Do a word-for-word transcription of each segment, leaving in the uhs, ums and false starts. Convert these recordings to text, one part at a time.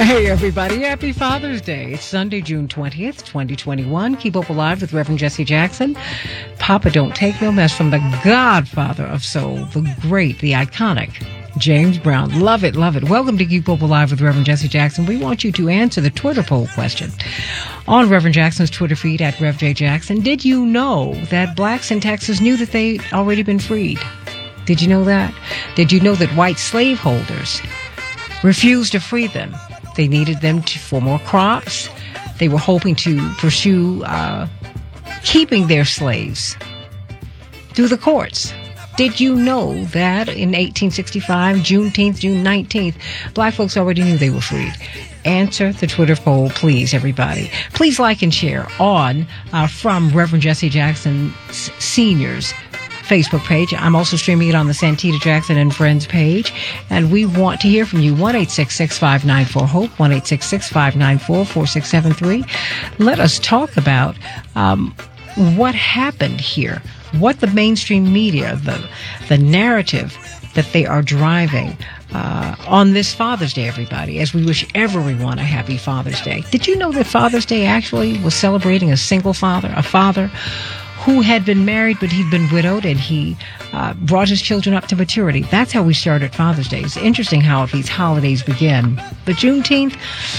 Hey, everybody. Happy Father's Day. It's Sunday, June twentieth, twenty twenty-one. Keep Hope Alive with Reverend Jesse Jackson. Papa Don't Take No Mess from the godfather of soul, the great, the iconic James Brown. Love it, love it. Welcome to Keep Hope Alive with Reverend Jesse Jackson. We want you to answer the Twitter poll question on Reverend Jackson's Twitter feed at Rev J Jackson. Did you know that blacks in Texas knew that they'd already been freed? Did you know that? Did you know that white slaveholders refused to free them? They needed them to, for more crops. They were hoping to pursue uh, keeping their slaves through the courts. Did you know that in eighteen sixty-five, Juneteenth, June nineteenth, black folks already knew they were freed? Answer the Twitter poll, please, everybody. Please like and share on uh, from Reverend Jesse Jackson Senior's Facebook page. I'm also streaming it on the Santita Jackson and Friends page. And we want to hear from you. one eight six six, five nine four, HOPE, one eight six six, five nine four, four six seven three. Let us talk about um, what happened here, what the mainstream media, the, the narrative that they are driving uh, on this Father's Day, everybody, as we wish everyone a happy Father's Day. Did you know that Father's Day actually was celebrating a single father, a father who had been married, but he'd been widowed, and he uh, brought his children up to maturity? That's how we started Father's Day. It's interesting how these holidays begin. But Juneteenth,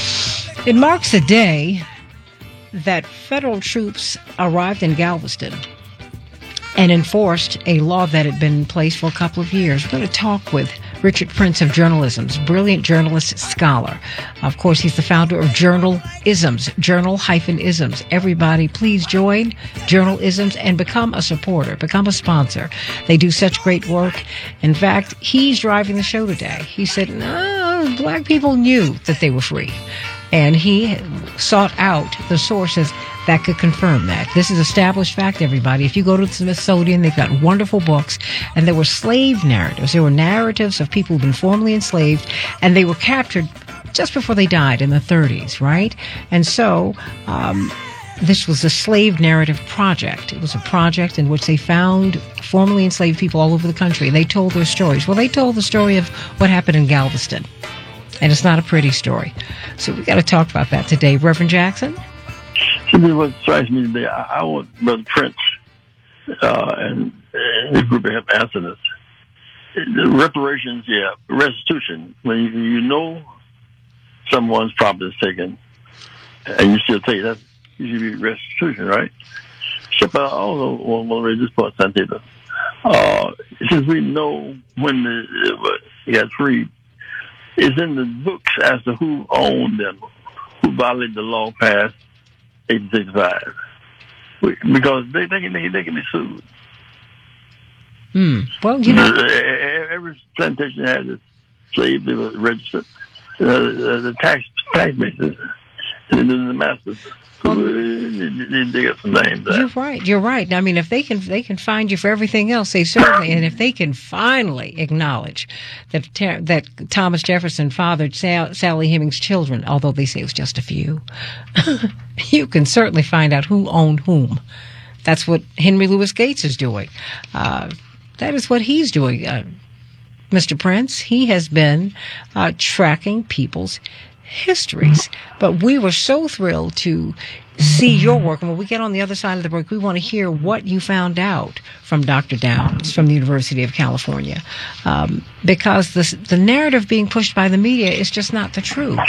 it marks the day that federal troops arrived in Galveston and enforced a law that had been in place for a couple of years. We're going to talk with Richard Prince of Journalism's brilliant journalist scholar. Of course, he's the founder of Journal-isms, Journal-isms. Everybody, please join Journal-isms and become a supporter, become a sponsor. They do such great work. In fact, he's driving the show today. He said, no, black people knew that they were free. And he sought out the sources that could confirm that. This is established fact, everybody. If you go to the Smithsonian, they've got wonderful books, and there were slave narratives. There were narratives of people who've been formerly enslaved, and they were captured just before they died in the thirties, right? And so um, this was a slave narrative project. It was a project in which they found formerly enslaved people all over the country. They told their stories. Well, they told the story of what happened in Galveston, and it's not a pretty story. So we got to talk about that today. Reverend Jackson? Simply what strikes me today, I, I want Brother Prince uh, and, and his group to help answer this. The reparations, yeah, restitution. When you, you know someone's property is taken, and you still take it, that usually be restitution, right? Except I also want to raise this point, Santita. Uh, since we know when the, he got freed, it's in the books as to who owned them, who violated the law passed eighteen sixty-five, because they, they, can, they can be sued. Hmm. Well, you know, every plantation had a slave, they were registered. Uh, the tax tax basis, and then the masters. So they, they get some names. You're right. You're right. I mean, if they can, they can find you for everything else. They certainly, and if they can finally acknowledge that that Thomas Jefferson fathered Sal, Sally Hemings' children, although they say it was just a few, you can certainly find out who owned whom. That's what Henry Louis Gates is doing. Uh, that is what he's doing, uh, Mister Prince. He has been uh, tracking people's histories. But we were so thrilled to see your work. And when we get on the other side of the break, we want to hear what you found out from Doctor Downs from the University of California. Um, because the, the narrative being pushed by the media is just not the truth.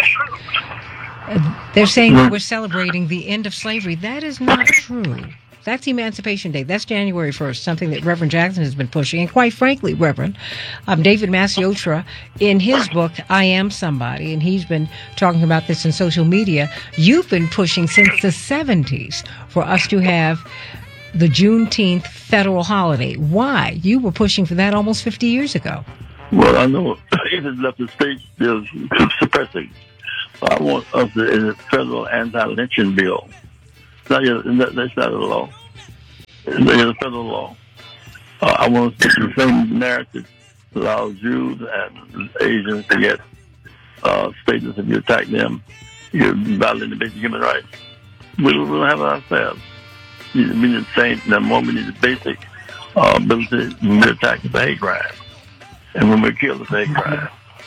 Uh, they're saying that we're celebrating the end of slavery. That is not true. That's Emancipation Day. That's January first, something that Reverend Jackson has been pushing. And quite frankly, Reverend, um, David Maciotra, in his book, I Am Somebody, and he's been talking about this in social media, you've been pushing since the seventies for us to have the Juneteenth federal holiday. Why? You were pushing for that almost fifty years ago. Well, I know if it's left the states, they're suppressing. I want us to, in a federal anti-lynching bill. Not yet, that's not a law. It's a federal law. Uh, I want to the same narrative to allow Jews and Asians to get uh, status if you attack them. You're violating the basic human rights. We don't, we don't have it ourselves. We need the same. The more we need the basic uh, ability to attack the hate crime, and when we kill the hate crime,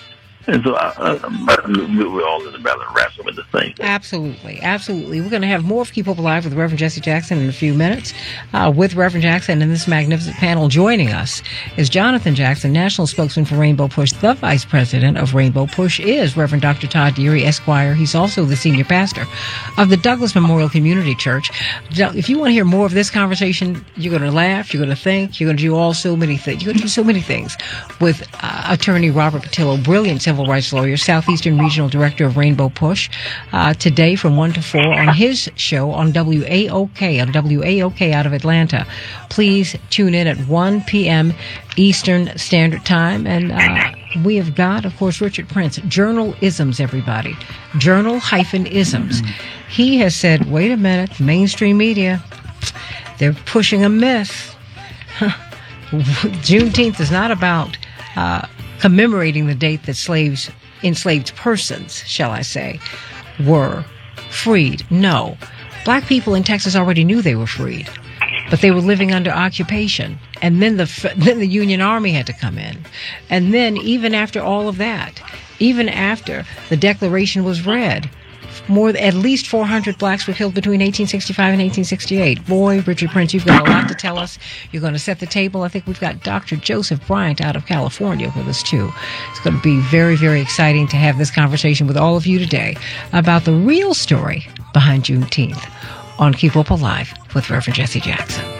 And so I, I, I, we're all in the battle of wrestling with the thing. Absolutely, absolutely. We're going to have more of Keep Hope Alive with Reverend Jesse Jackson in a few minutes. Uh, with Reverend Jackson and this magnificent panel joining us is Jonathan Jackson, National Spokesman for Rainbow Push. The Vice President of Rainbow Push is Reverend Doctor Todd Deary, Esquire. He's also the Senior Pastor of the Douglas Memorial Community Church. If you want to hear more of this conversation, you're going to laugh, you're going to think, you're going to do all so many things. You're going to do so many things with uh, Attorney Robert Patillo, brilliant civil rights lawyer, Southeastern Regional Director of Rainbow Push, uh, today from one to four on his show on W A O K, on W A O K out of Atlanta. Please tune in at one p.m. Eastern Standard Time. And uh, we have got, of course, Richard Prince, Journal-isms, everybody. Journal-isms. He has said, wait a minute, mainstream media, they're pushing a myth. Juneteenth is not about uh, commemorating the date that slaves, enslaved persons, shall I say, were freed. No. Black people in Texas already knew they were freed, but they were living under occupation. And then the then the Union Army had to come in. And then even after all of that, even after the Declaration was read, more at least four hundred blacks were killed between eighteen sixty-five and eighteen sixty-eight. Boy, Richard Prince, you've got a lot to tell us. You're going to set the table. I think we've got Doctor Joseph Bryant out of California with us, too. It's going to be very, very exciting to have this conversation with all of you today about the real story behind Juneteenth on Keep Hope Alive with Reverend Jesse Jackson.